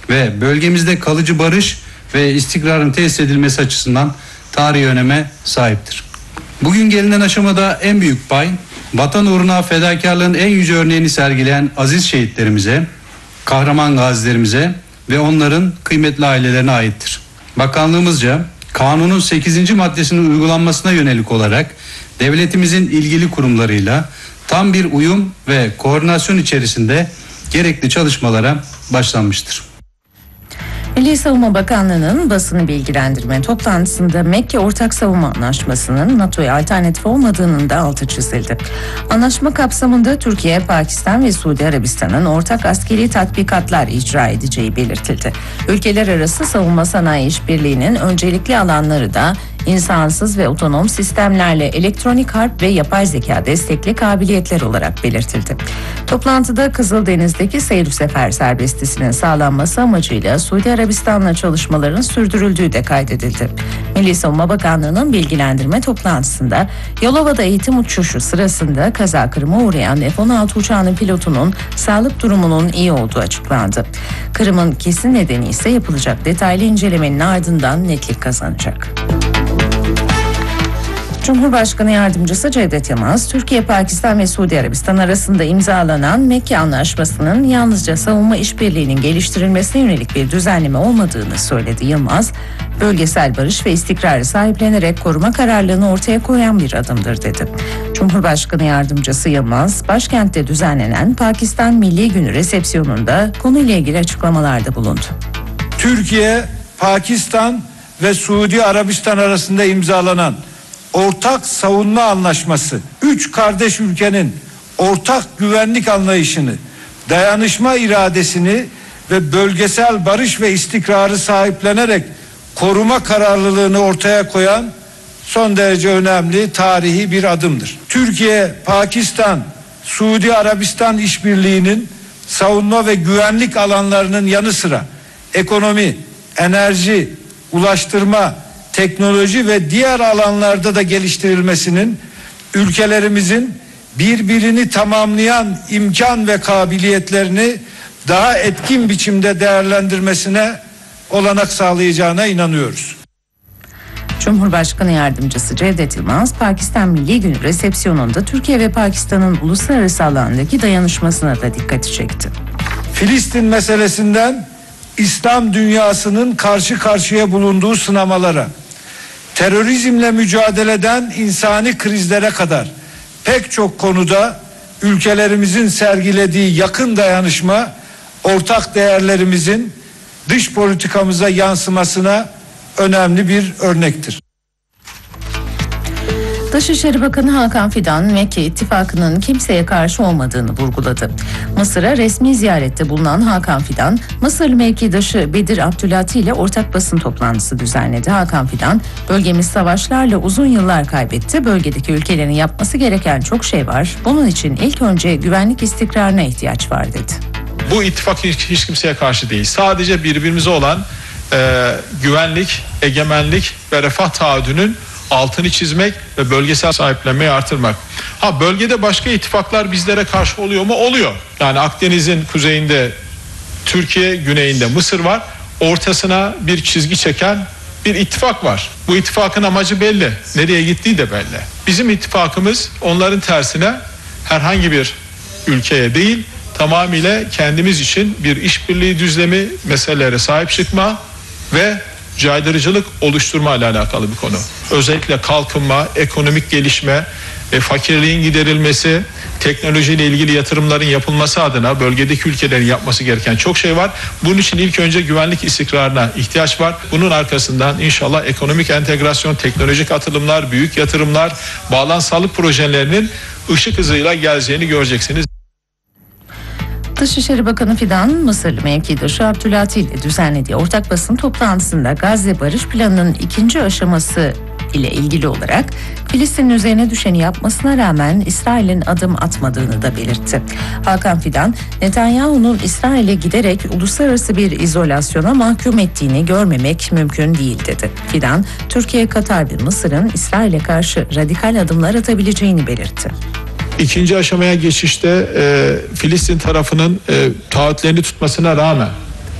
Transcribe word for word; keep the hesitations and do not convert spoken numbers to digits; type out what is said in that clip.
ve bölgemizde kalıcı barış ve istikrarın tesis edilmesi açısından tarihi öneme sahiptir. Bugün gelinen aşamada en büyük pay, vatan uğruna fedakarlığın en yüce örneğini sergileyen aziz şehitlerimize, kahraman gazilerimize ve onların kıymetli ailelerine aittir. Bakanlığımızca kanunun sekizinci maddesinin uygulanmasına yönelik olarak devletimizin ilgili kurumlarıyla tam bir uyum ve koordinasyon içerisinde gerekli çalışmalara başlanmıştır. Milli Savunma Bakanlığı'nın basını bilgilendirme toplantısında Mekke Ortak Savunma Anlaşması'nın NATO'ya alternatif olmadığının da altı çizildi. Anlaşma kapsamında Türkiye, Pakistan ve Suudi Arabistan'ın ortak askeri tatbikatlar icra edeceği belirtildi. Ülkeler arası savunma sanayi işbirliğinin öncelikli alanları da insansız ve otonom sistemlerle elektronik harp ve yapay zeka destekli kabiliyetler olarak belirtildi. Toplantıda Kızıldeniz'deki seyir sefer serbestisinin sağlanması amacıyla Suudi Arabistan'la çalışmaların sürdürüldüğü de kaydedildi. Milli Savunma Bakanlığı'nın bilgilendirme toplantısında Yalova'da eğitim uçuşu sırasında kaza kırıma uğrayan F on altı uçağının pilotunun sağlık durumunun iyi olduğu açıklandı. Kırımın kesin nedeni ise yapılacak detaylı incelemenin ardından netlik kazanacak. Cumhurbaşkanı Yardımcısı Cevdet Yılmaz, Türkiye, Pakistan ve Suudi Arabistan arasında imzalanan Mekke Anlaşması'nın yalnızca savunma işbirliğinin geliştirilmesine yönelik bir düzenleme olmadığını söyledi. Yılmaz, bölgesel barış ve istikrarı sahiplenerek koruma kararlılığını ortaya koyan bir adımdır dedi. Cumhurbaşkanı Yardımcısı Yılmaz, başkentte düzenlenen Pakistan Milli Günü resepsiyonunda konuyla ilgili açıklamalarda bulundu. Türkiye, Pakistan ve Suudi Arabistan arasında imzalanan Ortak Savunma Anlaşması, üç kardeş ülkenin ortak güvenlik anlayışını, dayanışma iradesini ve bölgesel barış ve istikrarı sahiplenerek koruma kararlılığını ortaya koyan son derece önemli tarihi bir adımdır. Türkiye, Pakistan, Suudi Arabistan işbirliğinin savunma ve güvenlik alanlarının yanı sıra ekonomi, enerji, ulaştırma, teknoloji ve diğer alanlarda da geliştirilmesinin ülkelerimizin birbirini tamamlayan imkan ve kabiliyetlerini daha etkin biçimde değerlendirmesine olanak sağlayacağına inanıyoruz. Cumhurbaşkanı Yardımcısı Cevdet Yılmaz, Pakistan Milli Günü resepsiyonunda Türkiye ve Pakistan'ın uluslararası alandaki dayanışmasına da dikkati çekti. Filistin meselesinden İslam dünyasının karşı karşıya bulunduğu sınamalara, terörizmle mücadeleden insani krizlere kadar pek çok konuda ülkelerimizin sergilediği yakın dayanışma, ortak değerlerimizin dış politikamıza yansımasına önemli bir örnektir. Dışişleri Bakanı Hakan Fidan, Mekke İttifakı'nın kimseye karşı olmadığını vurguladı. Mısır'a resmi ziyarette bulunan Hakan Fidan, Mısırlı mevkidaşı Bedir Abdülati ile ortak basın toplantısı düzenledi. Hakan Fidan, bölgemiz savaşlarla uzun yıllar kaybetti. Bölgedeki ülkelerin yapması gereken çok şey var. Bunun için ilk önce güvenlik istikrarına ihtiyaç var dedi. Bu ittifak hiç, hiç kimseye karşı değil. Sadece birbirimize olan e, güvenlik, egemenlik ve refah taahhüdünün altını çizmek ve bölgesel sahiplenmeyi artırmak. Ha, bölgede başka ittifaklar bizlere karşı oluyor mu? Oluyor. Yani Akdeniz'in kuzeyinde Türkiye, güneyinde Mısır var. Ortasına bir çizgi çeken bir ittifak var. Bu ittifakın amacı belli. Nereye gittiği de belli. Bizim ittifakımız onların tersine herhangi bir ülkeye değil, tamamıyla kendimiz için bir işbirliği düzlemi, meselelere sahip çıkma ve caydırıcılık oluşturma ile alakalı bir konu. Özellikle kalkınma, ekonomik gelişme, e, fakirliğin giderilmesi, teknolojiyle ilgili yatırımların yapılması adına bölgedeki ülkelerin yapması gereken çok şey var. Bunun için ilk önce güvenlik istikrarına ihtiyaç var. Bunun arkasından inşallah ekonomik entegrasyon, teknolojik atılımlar, büyük yatırımlar, bağlantısallık projelerinin ışık hızıyla geleceğini göreceksiniz. Dışişleri Bakanı Fidan, Mısırlı mevkidaşı Abdülati ile düzenlediği ortak basın toplantısında Gazze Barış Planı'nın ikinci aşaması ile ilgili olarak Filistin'in üzerine düşeni yapmasına rağmen İsrail'in adım atmadığını da belirtti. Hakan Fidan, Netanyahu'nun İsrail'e giderek uluslararası bir izolasyona mahkum ettiğini görmemek mümkün değil dedi. Fidan, Türkiye, Katar ve Mısır'ın İsrail'e karşı radikal adımlar atabileceğini belirtti. İkinci aşamaya geçişte e, Filistin tarafının e, taahhütlerini tutmasına rağmen